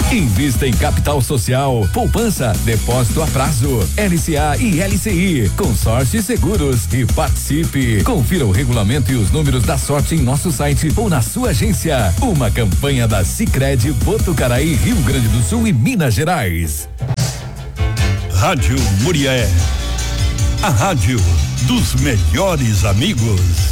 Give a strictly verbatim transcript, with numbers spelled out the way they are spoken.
Invista em capital social, poupança, depósito a prazo, L C A e L C I, consórcio e seguros e participe. Confira o regulamento e os números da sorte em nosso site ou na sua agência. Uma campanha da Sicredi Botucaraí, Rio Grande do Sul e Minas Gerais. Rádio Murié, a rádio dos melhores amigos.